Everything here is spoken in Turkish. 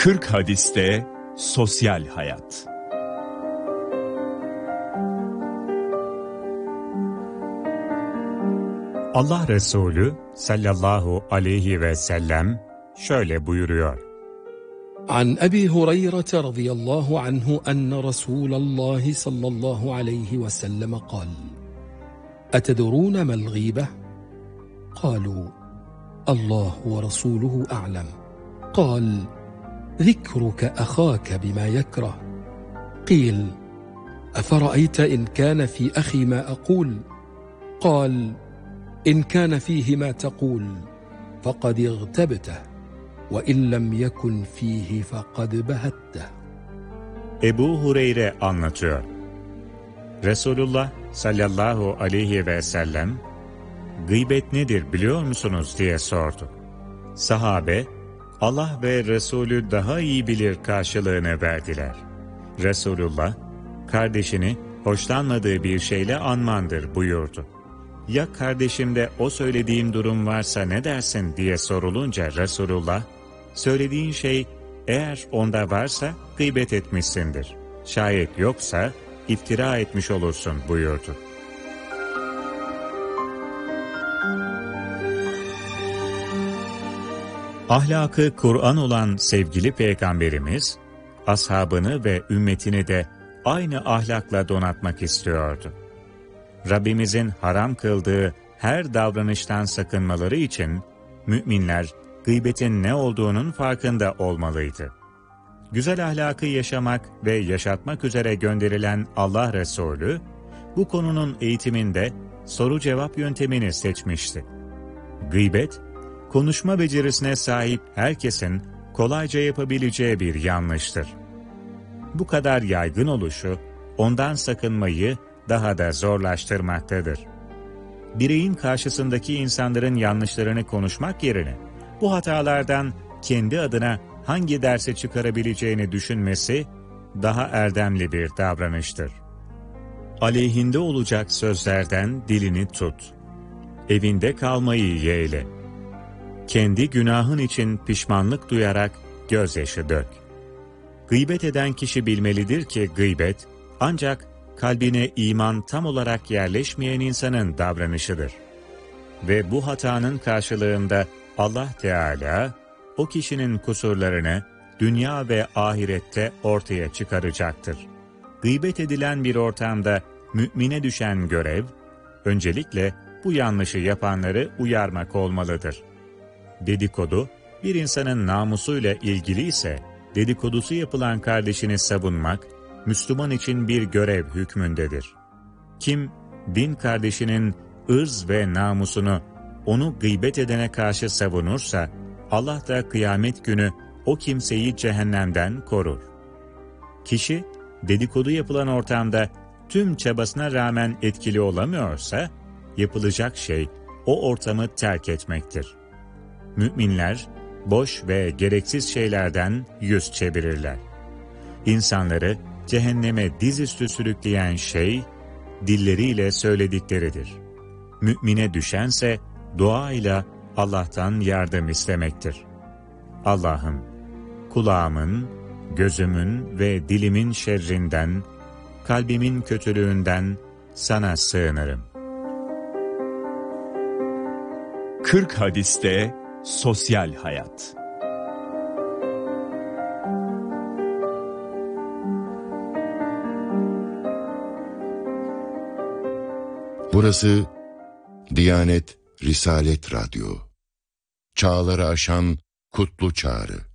40 hadiste sosyal hayat. Allah Resulü sallallahu aleyhi ve sellem şöyle buyuruyor. An Ebi Hureyre radıyallahu anhu enne Resulallah sallallahu aleyhi ve sellem kal. Etedrûne mel gîbe? Kâlû, Allahu ve Resuluhu a'lem. Kal, zikruke ahâke bima yekrah. Qîl, efera'eyte in kâne fî ahî mâ aqul? Kal, إن كان فيه ما تقول فقد اغتبته وإن لم يكن فيه فقد بهته. Ebu Hureyre anlatıyor. Resulullah sallallahu aleyhi ve sellem gıybet nedir biliyor musunuz diye sordu. Sahabe Allah ve Resulü daha iyi bilir karşılığını verdiler. Resulullah kardeşini hoşlanmadığı bir şeyle anmandır buyurdu. Ya kardeşimde o söylediğim durum varsa ne dersin diye sorulunca Resulullah, söylediğin şey eğer onda varsa gıybet etmişsindir. Şayet yoksa iftira etmiş olursun buyurdu. Ahlakı Kur'an olan sevgili Peygamberimiz, ashabını ve ümmetini de aynı ahlakla donatmak istiyordu. Rabbimizin haram kıldığı her davranıştan sakınmaları için müminler gıybetin ne olduğunun farkında olmalıydı. Güzel ahlakı yaşamak ve yaşatmak üzere gönderilen Allah Resulü, bu konunun eğitiminde soru-cevap yöntemini seçmişti. Gıybet, konuşma becerisine sahip herkesin kolayca yapabileceği bir yanlıştır. Bu kadar yaygın oluşu, ondan sakınmayı daha da zorlaştırmaktadır. Bireyin karşısındaki insanların yanlışlarını konuşmak yerine, bu hatalardan kendi adına hangi dersi çıkarabileceğini düşünmesi, daha erdemli bir davranıştır. Aleyhinde olacak sözlerden dilini tut. Evinde kalmayı yeğle. Kendi günahın için pişmanlık duyarak gözyaşı dök. Gıybet eden kişi bilmelidir ki gıybet, ancak kalbine iman tam olarak yerleşmeyen insanın davranışıdır. Ve bu hatanın karşılığında Allah Teala, o kişinin kusurlarını dünya ve ahirette ortaya çıkaracaktır. Gıybet edilen bir ortamda mümine düşen görev, öncelikle bu yanlışı yapanları uyarmak olmalıdır. Dedikodu, bir insanın namusuyla ilgili ise, dedikodusu yapılan kardeşini savunmak, Müslüman için bir görev hükmündedir. Kim, din kardeşinin ırz ve namusunu onu gıybet edene karşı savunursa, Allah da kıyamet günü o kimseyi cehennemden korur. Kişi, dedikodu yapılan ortamda tüm çabasına rağmen etkili olamıyorsa, yapılacak şey o ortamı terk etmektir. Müminler, boş ve gereksiz şeylerden yüz çevirirler. İnsanları cehenneme dizüstü sürükleyen şey, dilleriyle söyledikleridir. Mümine düşense, duayla Allah'tan yardım istemektir. Allah'ım, kulağımın, gözümün ve dilimin şerrinden, kalbimin kötülüğünden sana sığınırım. 40 hadiste sosyal hayat. Burası Diyanet Risalet Radyo. Çağları aşan kutlu çağrı.